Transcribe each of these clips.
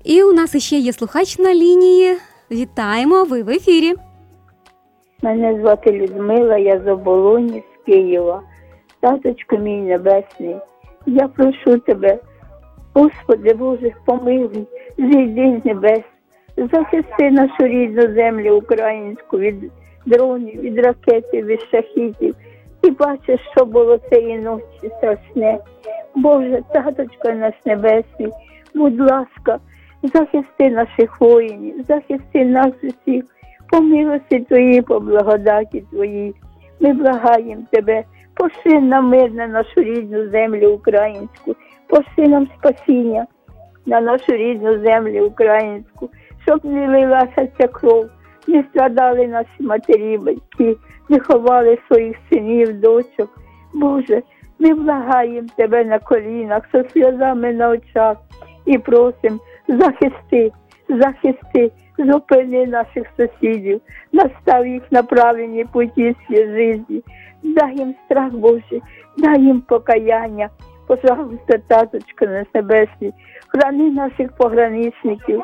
І у нас іще є слухач на лінії. Вітаємо, ви в ефірі. Мене звати Людмила, я з Оболоні, з Києва. Таточко мій небесний, я прошу тебе, Господи Боже, помилуй, зійди з небес, захисти нашу рідну землю українську від дронів, від ракетів, від шахідів. І бачиш, що було цієї ночі страшне. Боже, таточко наш небесний, будь ласка, захисти наших воїнів, захисти нас усіх, по милості Твоїй, по благодаті Твоїй. Ми благаємо Тебе, пошли нам мир на нашу рідну землю українську, пошли нам спасіння на нашу рідну землю українську, щоб не лилася ця кров, не страдали наші матері, батьки, не ховали своїх синів, дочок. Боже, ми благаємо Тебе на колінах, зі сльозами на очах і просимо, захисти, зупини наших сусідів, настав їх на правильні путі житті. Дай їм страх Божий, дай їм покаяння. Пожалуйста, таточко на небесний, храни наших пограничників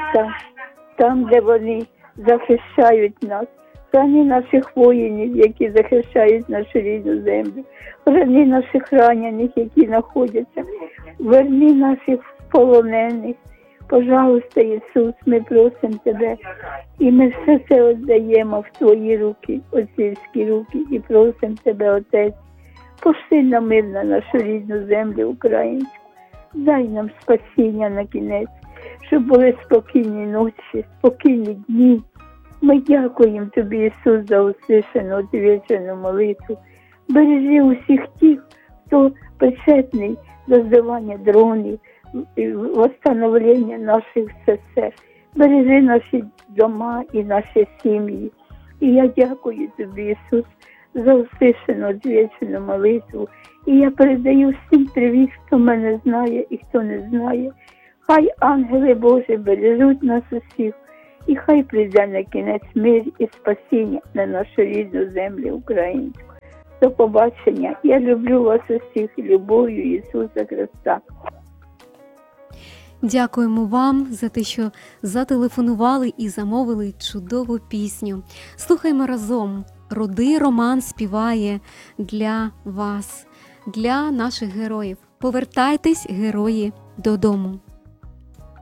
там, де вони захищають нас. Храни наших воїнів, які захищають нашу рідну землю. Храни наших ранених, які знаходяться. Верни наших полонених. Пожалуйста, Ісус, ми просимо Тебе. І ми все це віддаємо в Твої руки, отцівські руки. І просимо Тебе, Отець, пошли на мир на нашу рідну землю українську. Дай нам спасіння на кінець, щоб були спокійні ночі, спокійні дні. Ми дякуємо Тобі, Ісус, за услышану, отвечену молитву. Бережи усіх тих, хто причетний до збивання дронів, восстановлення наших СССР. Бережи наші дома і наші сім'ї. І я дякую Тобі, Ісус, за услышану, отвечену молитву. І я передаю всім привіт, хто мене знає і хто не знає. Хай ангели Божі бережуть нас усіх. І хай прийде на кінець мир і спасіння на нашу рідну землю українську. До побачення. Я люблю вас усіх любов'ю Ісуса Христа. Дякуємо вам за те, що зателефонували і замовили чудову пісню. Слухаймо разом. Рудий Роман співає для вас, для наших героїв. Повертайтесь, герої, додому.